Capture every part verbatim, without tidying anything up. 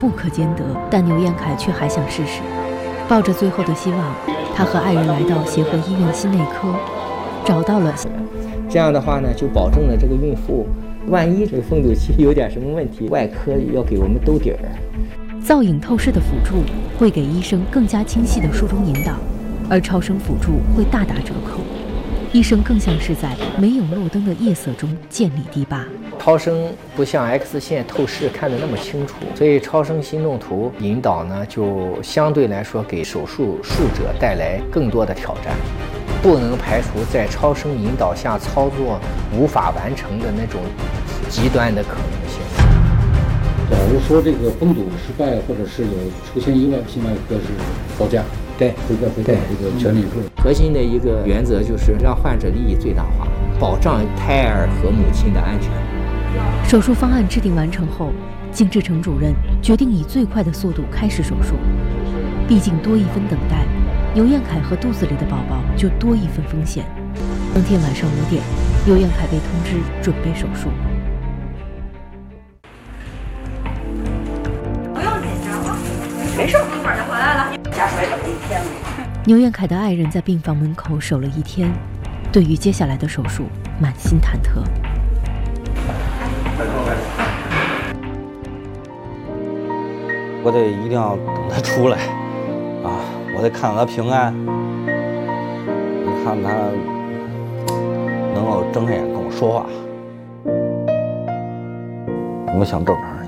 不可兼得，但牛彦凯却还想试试。抱着最后的希望，他和爱人来到协和医院心内科，找到了。 这样的话呢，就保证了这个孕妇，万一这个丰肚期有点什么问题，外科要给我们兜底儿。 造影透视的辅助会给医生更加清晰的术中引导，而超声辅助会大打折扣。医生更像是在没有路灯的夜色中建立堤坝。 超声不像 X 线透视看得那么清楚，所以超声心动图引导呢，就相对来说给手术术者带来更多的挑战。不能排除在超声引导下操作无法完成的那种极端的可能性。 假如说这个封堵失败，或者是有出现意外，心外科是高价， 对， 会在会在这个全力做。 核心的一个原则就是让患者利益最大化，保障胎儿和母亲的安全。 手术方案制定完成后，金志成主任决定以最快的速度开始手术。毕竟多一分等待，牛彦凯和肚子里的宝宝就多一分风险。当天晚上五点，牛彦凯被通知准备手术。 不用紧张啊，没事，一会儿就回来了。下回等一天了。 牛彦凯的爱人在病房门口守了一天，对于接下来的手术满心忐忑。 我得一定要等他出来啊！我得看到他平安，我看他能够睁开眼跟我说话，我像正常人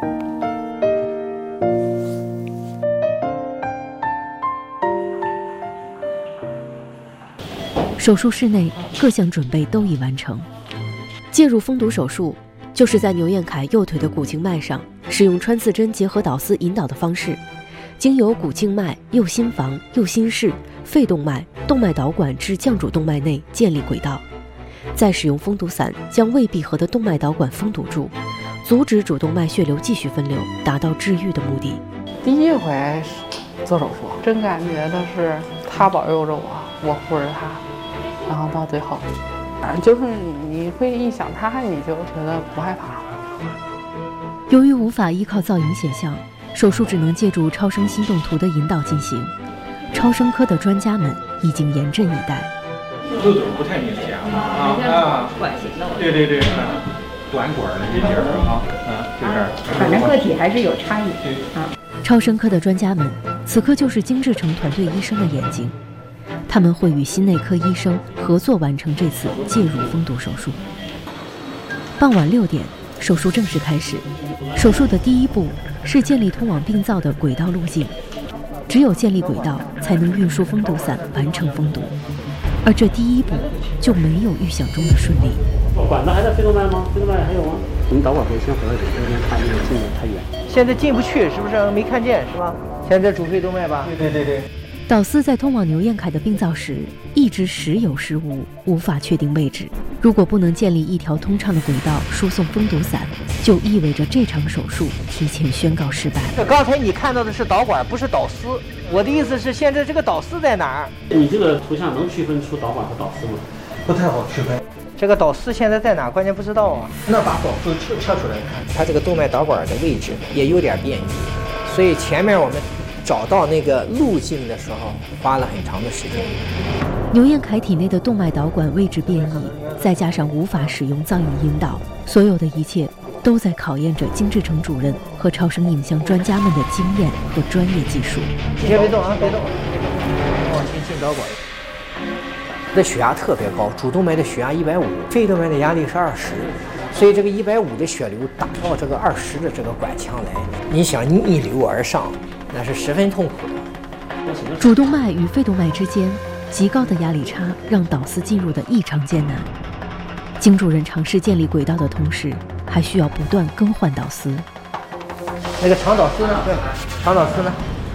一样。手术室内各项准备都已完成，介入封堵手术就是在牛彦凯右腿的股静脉上使用穿刺针结合导丝引导的方式，经由股静脉、右心房、右心室、肺动脉、动脉导管至降主动脉内建立轨道，再使用封堵伞将未闭合的动脉导管封堵住，阻止主动脉血流继续分流，达到治愈的目的。 第一回做手术，真感觉的是他保佑着我，我护着他，然后到最后，反正就是你会一想他，你就觉得不害怕。 由于无法依靠造影显像，手术只能借助超声心动图的引导进行。超声科的专家们已经严阵以待。 漏斗不太明显啊啊， 管型的， 对对对，短管的这地儿啊啊，这边反正个体还是有差异啊。 超声科的专家们此刻就是金志成团队医生的眼睛，他们会与心内科医生合作完成这次介入封堵手术。傍晚六点，手术正式开始。手术的第一步是建立通往病灶的轨道路径，只有建立轨道，才能运输封堵伞完成封堵。而这第一步就没有预想中的顺利。 管子还在肺动脉吗？肺动脉还有吗？我们导管会先回来这边看，因为进的太远。 现在进不去，是不是没看见是吧？现在主肺动脉吧？ 对对对对。 导丝在通往牛彦凯的病灶时，一直时有时无，无法确定位置。如果不能建立一条通畅的轨道输送封堵伞，就意味着这场手术提前宣告失败。 刚才你看到的是导管，不是导丝。我的意思是，现在这个导丝在哪儿？ 你这个图像能区分出导管和导丝吗？ 不太好区分。 这个导丝现在在哪？关键不知道啊。 那把导丝撤撤出来看， 它这个动脉导管的位置也有点变异，所以前面我们找到那个路径的时候花了很长的时间。 牛彦凯体内的动脉导管位置变异，再加上无法使用造影引导，所有的一切都在考验着金志成主任和超声影像专家们的经验和专业技术。 别别动啊，别动！往前进导管。他的血压特别高，主动脉的血压一百五，肺动脉的压力是二十，所以这个一百五的血流打到这个二十的这个管腔来，你想逆流而上，那是十分痛苦的。 主动脉与肺动脉之间极高的压力差让导丝进入的异常艰难。金主任尝试建立轨道的同时，还需要不断更换导丝。 那个长导丝呢？对，长导丝呢？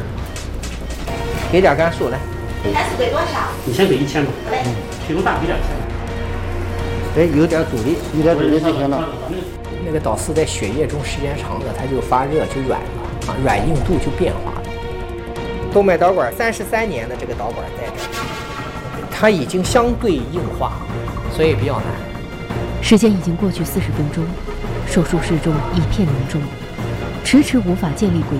给点甘肃来。 甘肃给多少？ 你先给一千吧。嗯，体重大，给两千。 对，有点阻力， 有点阻力就行了。 那个导丝在血液中时间长了，它就发热，就软了啊，软硬度就变化了。动脉导管三十三年的这个导管在这儿，它已经相对硬化，所以比较难。 时间已经过去四十分钟，手术室中一片凝重， 迟迟无法建立轨